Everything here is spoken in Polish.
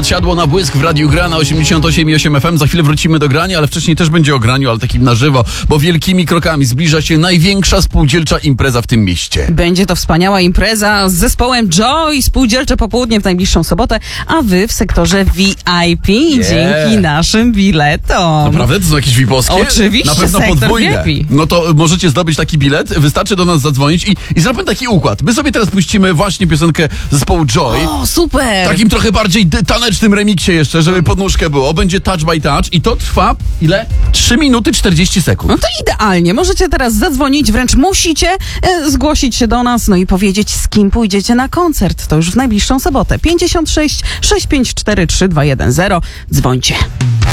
Siadło na błysk w Radiu Gra na 88,8 FM. Za chwilę wrócimy do grania, ale wcześniej też będzie o graniu, ale takim na żywo, bo wielkimi krokami zbliża się największa spółdzielcza impreza w tym mieście. Będzie to wspaniała impreza z zespołem Joy, spółdzielcze popołudnie w najbliższą sobotę, a wy w sektorze VIP dzięki naszym biletom. Naprawdę? To są jakieś VIP-owskie? Oczywiście, na pewno sektor podwójne. VIP. No to możecie zdobyć taki bilet, wystarczy do nas zadzwonić i zrobimy taki układ. My sobie teraz puścimy właśnie piosenkę zespołu Joy. O, super! Takim trochę bardziej tanecznym remiksie jeszcze, żeby pod nóżkę było. Będzie Touch by Touch i to trwa ile? 3 minuty 40 sekund. No to idealnie. Możecie teraz zadzwonić, wręcz musicie zgłosić się do nas, no i powiedzieć, z kim pójdziecie na koncert. To już w najbliższą sobotę. 56 654 3210. Dzwońcie.